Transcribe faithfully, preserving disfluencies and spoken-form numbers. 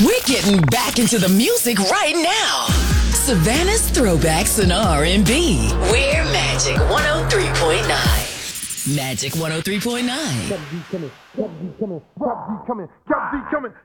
We're getting back into the music right now. Savannah's Throwbacks and R and B. We're Magic one oh three point nine. Magic one oh three point nine. Got the beat coming, got the beat coming, got the beat coming, got the beat coming.